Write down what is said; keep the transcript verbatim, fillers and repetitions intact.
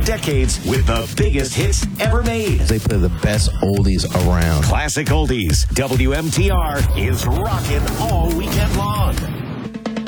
decades with the biggest hits ever made. They play the best oldies around. Classic Oldies. W M T R is rocking all weekend long.